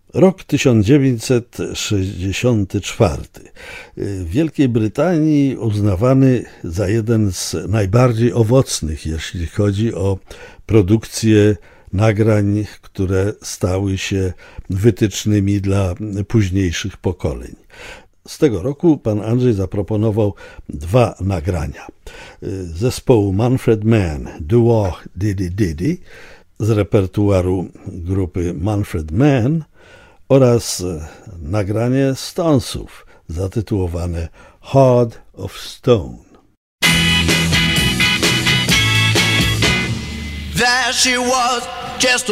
Rok 1964. W Wielkiej Brytanii uznawany za jeden z najbardziej owocnych, jeśli chodzi o produkcję nagrań, które stały się wytycznymi dla późniejszych pokoleń. Z tego roku pan Andrzej zaproponował 2 nagrania. Zespołu Manfred Mann, Doo-Wop Diddy Diddy z repertuaru grupy Manfred Mann oraz nagranie Stonesów zatytułowane Heart of Stone. There she was, just